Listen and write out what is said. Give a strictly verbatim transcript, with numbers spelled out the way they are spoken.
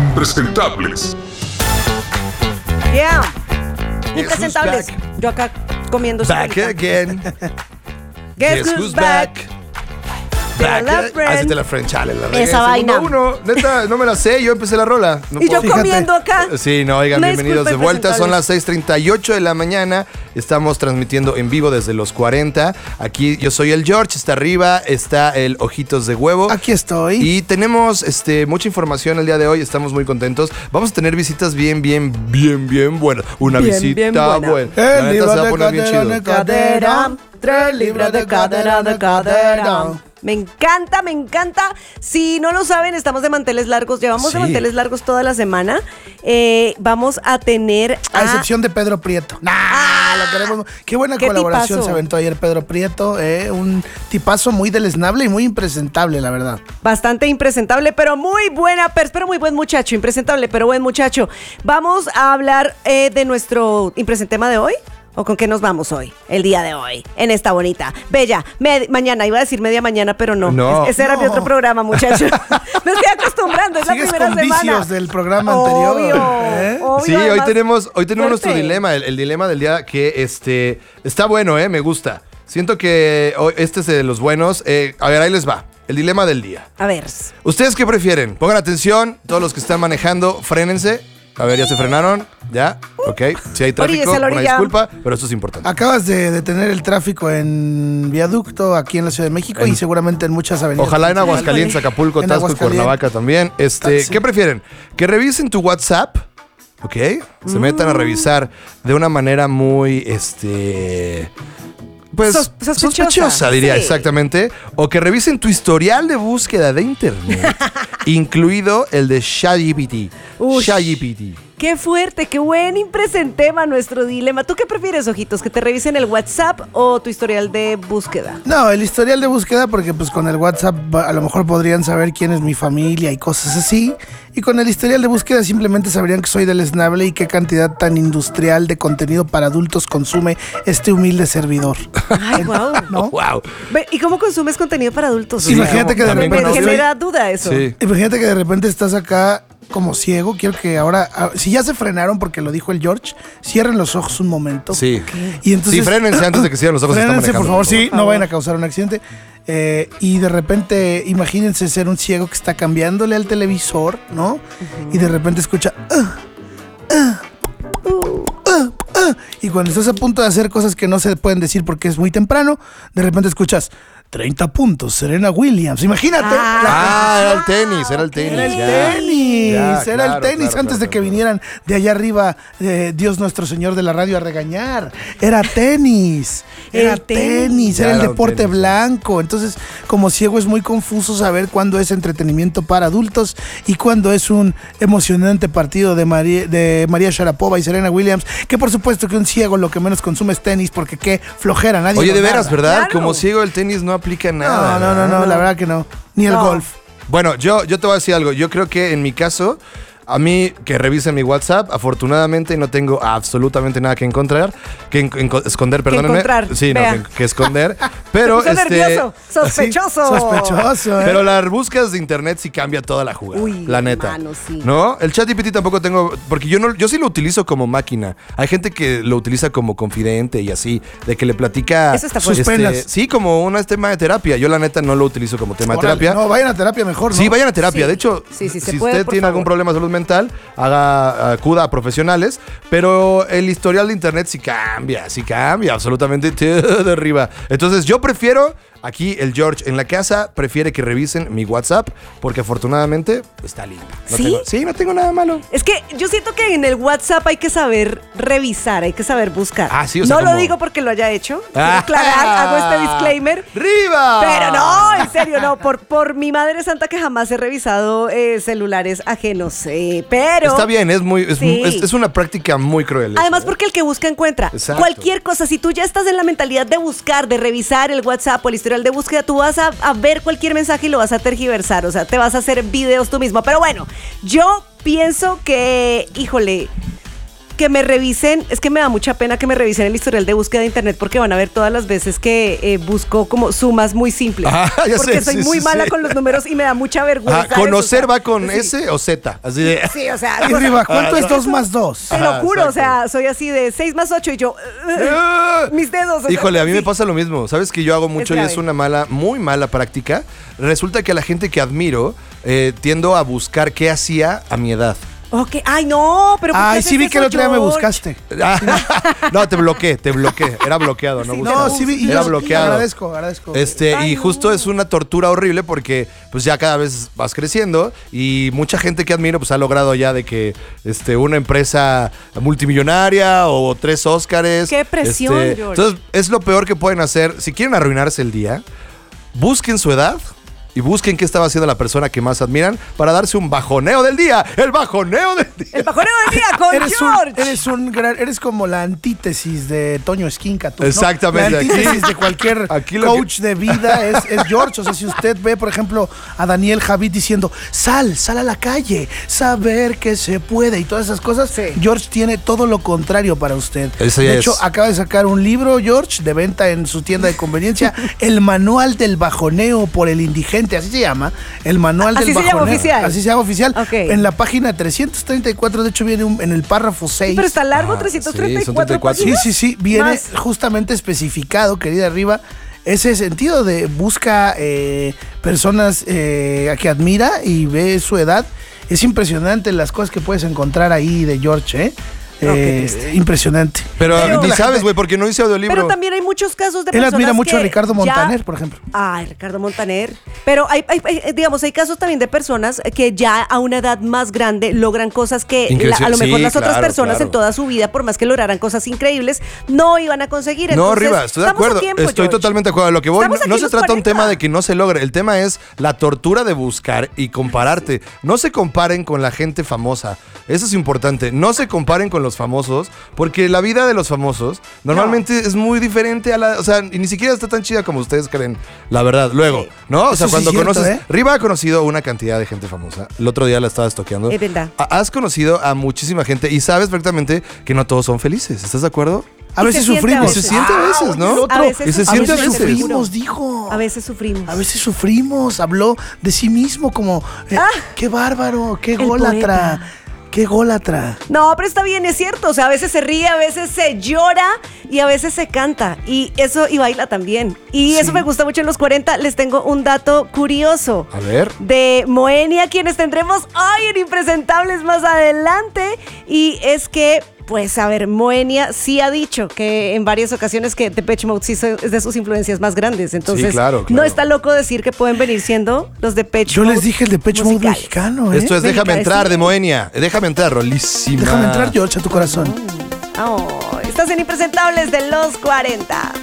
impresentables. Yeah. Impresentables. Yo acá comiendo. Back again. Guess, Guess who's back? back? Back. Hacete la French Challenge. La Esa vaina. Uno, neta, no me la sé. Yo empecé la rola. No y puedo. yo comiendo acá. Sí, no, oigan, Una bienvenidos de disculpa, vuelta. Son las seis treinta y ocho de la mañana. Estamos transmitiendo en vivo desde los cuarenta. Aquí yo soy el George. Está arriba, está el Ojitos de Huevo. Aquí estoy. Y tenemos este, mucha información el día de hoy. Estamos muy contentos. Vamos a tener visitas bien, bien, bien, bien buenas. Una Bien, visita bien buena. buena. La neta se va a poner bien chido. Cadera, tres libras de cadera, de cadera. Me encanta, me encanta. Si no lo saben, estamos de manteles largos. Llevamos Sí. de manteles largos toda la semana. Eh, vamos a tener A a... excepción de Pedro Prieto. Nah, Ah, lo queremos. Qué buena qué colaboración tipazo. se aventó ayer Pedro Prieto. Eh, un tipazo muy deleznable y muy impresentable, la verdad. Bastante impresentable, pero muy buena, pers- pero muy buen muchacho. Impresentable, pero buen muchacho. Vamos a hablar eh, de nuestro impresentema de hoy. ¿O con qué nos vamos hoy? El día de hoy. En esta bonita. Bella. med- mañana. Iba a decir media mañana, pero no. No. Es- ese era No. mi otro programa, muchachos. Me estoy acostumbrando. Es la Sigues primera con semana. vicios del programa anterior. Obvio, ¿eh? obvio, Sí, hoy además, tenemos, hoy tenemos fuerte. nuestro dilema, el, el dilema del día que este está bueno, eh, me gusta. Siento que hoy, este es de los buenos. Eh, a ver, ahí les va. El dilema del día. A ver. ¿Ustedes qué prefieren? Pongan atención, todos los que están manejando, frénense. A ver, ya se frenaron, ya, ok. Si hay tráfico, Oríllese a la una orilla. disculpa, pero esto es importante. Acabas de detener el tráfico en viaducto aquí en la Ciudad de México En- y seguramente en muchas avenidas. Ojalá en Aguascalientes, Acapulco, En Tasco y Aguascalientes. Cuernavaca también. Este, Sí. ¿qué prefieren? Que revisen tu WhatsApp, ¿ok? Se metan a revisar de una manera muy, este... Pues Sos- sospechosa, sospechosa, diría, sí. exactamente. O que revisen tu historial de búsqueda de internet, incluido el de ChatGPT. Ush. ChatGPT. Qué fuerte, qué buen impresentema nuestro dilema. ¿Tú qué prefieres, Ojitos? ¿Que te revisen el WhatsApp o tu historial de búsqueda? No, el historial de búsqueda, porque pues con el WhatsApp va- a lo mejor podrían saber quién es mi familia y cosas así. Y con el historial de búsqueda simplemente sabrían que soy deleznable y qué cantidad tan industrial de contenido para adultos consume este humilde servidor. Ay, wow. ¿No? Wow. ¿Y cómo consumes contenido para adultos? Sí, imagínate que de Me- repente Me estoy- genera duda eso. Sí. Imagínate que de repente estás acá como ciego. Quiero que ahora, ah, si ya se frenaron porque lo dijo el George, cierren los ojos un momento. Sí. Y entonces, Sí, frénense antes de que cierren los ojos si están Frénense, por manejando, favor, por sí, favor. no vayan a causar un accidente. Eh, y de repente, imagínense ser un ciego que está cambiándole al televisor, ¿no? Y de repente escucha... "Ah, ah, ah, ah", y cuando estás a punto de hacer cosas que no se pueden decir porque es muy temprano, de repente escuchas... treinta puntos, Serena Williams. Imagínate. Ah. la- Ah, era el tenis, era el tenis. Era el ya. tenis, Ya, era el claro, tenis claro, antes claro, de que claro. vinieran de allá arriba eh, Dios nuestro Señor de la radio a regañar. Era tenis, era El tenis. tenis, Ya era el era un deporte tenis, sí. blanco. Entonces, como ciego es muy confuso saber cuándo es entretenimiento para adultos y cuándo es un emocionante partido de María, de María Sharapova y Serena Williams, que por supuesto que un ciego lo que menos consume es tenis porque qué flojera, nadie Oye, lo de veras, narra. ¿verdad? Claro. Como ciego el tenis no aplica nada. No, no, no, no, la verdad que no. Ni el No. golf. Bueno, yo, yo te voy a decir algo. Yo creo que en mi caso, a mí que revisen mi WhatsApp, afortunadamente no tengo absolutamente nada que encontrar, que en- en- esconder, perdónenme. encontrar, Sí, no, vea. que, que esconder. Pero Se puso este. nervioso, sospechoso. Sí, sospechoso, ¿eh? Pero las búsquedas de internet sí cambia toda la jugada. Uy, la neta. hermano, sí. ¿No? El ChatGPT tampoco tengo. Porque yo no, yo sí lo utilizo como máquina. Hay gente que lo utiliza como confidente y así. De que le platica. Eso está Sus fuerte. penas. Sí, como un tema de terapia. Yo la neta no lo utilizo como tema de Órale, terapia. No, vayan a terapia mejor, ¿no? Sí, vayan a terapia. Sí. De hecho, Sí, sí, se si puede, usted por tiene favor. algún problema de salud mental, haga, acuda a profesionales. Pero el historial de internet sí cambia, sí cambia absolutamente todo de arriba. Entonces, yo prefiero, aquí el George en la casa, prefiere que revisen mi WhatsApp, porque afortunadamente está lindo. No ¿Sí? tengo- sí, no tengo nada malo. Es que yo siento que en el WhatsApp hay que saber revisar, hay que saber buscar. Ah, sí, o sea, no lo como- digo porque lo haya hecho. Quiero Ah. aclarar, hago este disclaimer. ¡Riva! Pero no, en serio, no. Por, por mi madre santa que jamás he revisado eh, celulares ajenos. eh, pero. Está bien, es muy, es, Sí. es- es una práctica muy cruel. eso, Además, ¿eh? porque el que busca encuentra. Exacto. Cualquier cosa, si tú ya estás en la mentalidad de buscar, de revisar el WhatsApp o el historial de búsqueda, tú vas a, a ver cualquier mensaje y lo vas a tergiversar. O sea, te vas a hacer videos tú mismo. Pero bueno, yo pienso que, híjole, que me revisen, es que me da mucha pena que me revisen el historial de búsqueda de internet porque van a ver todas las veces que eh, busco como sumas muy simples. Ah, ya porque sé, soy sí, muy sí, mala sí. con los números y me da mucha vergüenza. Ajá, ¿conocer eso, o sea, va con sí. S o Z? Así de... Sí, o sea, Y arriba, ¿cuánto es dos más dos? te lo Ajá, juro, o exacto. sea, soy así de seis más ocho y yo, ¡Ah! mis dedos. o sea, Híjole, a mí me sí. pasa lo mismo. ¿Sabes que yo hago mucho Es y grave. es una mala, muy mala práctica? Resulta que a la gente que admiro eh, tiendo a buscar qué hacía a mi edad. Ok, ay no, pero ¿por qué Ay, haces sí vi que eso, el otro día me George? buscaste. No, te bloqueé, te bloqueé. Era bloqueado, no Sí, buscado. No, sí vi. y Era yo- bloqueado. Agradezco, agradezco. Este, Ay, y no. justo es una tortura horrible porque pues ya cada vez vas creciendo y mucha gente que admiro pues ha logrado ya de que este, una empresa multimillonaria o tres Óscares. Qué presión, este, George. Entonces, es lo peor que pueden hacer. Si quieren arruinarse el día, busquen su edad y busquen qué estaba haciendo la persona que más admiran para darse un bajoneo del día. ¡El bajoneo del día! El bajoneo del día con Eres George. un, eres un gran, eres como la antítesis de Toño Esquinca. tú, ¿no? Exactamente, La aquí- antítesis de cualquier aquí lo coach de vida es, es George. O sea, si usted ve, por ejemplo, a Daniel Javid diciendo, sal, sal a la calle, saber que se puede y todas esas cosas, Sí. George tiene todo lo contrario para usted. Ese de es. hecho, acaba de sacar un libro, George, de venta en su tienda de conveniencia, El Manual del Bajoneo por el Indigente, así se llama. El Manual Así del se llama Bajoneo. oficial. Así se llama oficial. Ok. En la página trescientos treinta y cuatro, de hecho, viene un- en el párrafo seis. Pero está largo, Ah, trescientos sí, treinta y son cuatro treinta y cuatro. Sí, páginas. sí, sí. Viene Más. justamente especificado, querida Arriba, ese sentido de busca eh, personas eh, a que admira y ve su edad. Es impresionante las cosas que puedes encontrar ahí de George, ¿eh? No, qué Eh, triste. impresionante. Pero, Pero- ni la sabes, gente- güey, porque no hice audiolibro. Pero también hay muchos casos de Él personas admira mucho a que Ricardo ya- Montaner, por ejemplo. Ay, Ricardo Montaner. Pero hay, hay- hay, digamos, hay casos también de personas que ya a una edad más grande logran cosas que la- a lo Sí, mejor las otras claro, personas claro. en toda su vida, por más que lograran cosas increíbles, no iban a conseguir. No, Entonces, Riva, estoy de estamos a acuerdo. tiempo, estoy George. totalmente de acuerdo. Lo que voy, no, Estamos aquí no en se los trata un cuarenta. tema de que no se logre. El tema es la tortura de buscar y compararte. No se comparen con la gente famosa. Eso es importante. No se comparen con los famosos, porque la vida de los famosos normalmente es muy diferente a la. O sea, y ni siquiera está tan chida como ustedes creen. La verdad. Luego, Sí. ¿no? O Eso sea, sí cuando es cierto, conoces. ¿eh? Riva ha conocido una cantidad de gente famosa. El otro día la estaba estoqueando. Es verdad. Ha- Has conocido a muchísima gente y sabes perfectamente que no todos son felices. ¿Estás de acuerdo? A Y veces se siente sufrimos. a Y se veces. siente a veces, Ah, ¿no? oye, el otro. A veces Y se A siente a veces veces. sufrimos, dijo. A veces sufrimos. A veces sufrimos. Habló de sí mismo como, eh, Ah. qué bárbaro, qué El gólatra, poeta. qué gólatra. No, pero está bien, es cierto. O sea, a veces se ríe, a veces se llora y a veces se canta. Y eso, y baila también. Y eso Sí. me gusta mucho en los cuarenta. Les tengo un dato curioso. A ver. De Moenia, quienes tendremos hoy en Impresentables más adelante. Y es que, pues, a ver, Moenia sí ha dicho que en varias ocasiones que Depeche Mode sí so- es de sus influencias más grandes. Entonces, claro, no claro. está loco decir que pueden venir siendo los Depeche Yo Mode les dije el Depeche Mode musicales. mexicano, ¿eh? Esto es Déjame Delicadísimo. entrar de Moenia. Déjame entrar, rolísima. Déjame entrar, George, a tu corazón. Oh, estás en Impresentables de los cuarenta.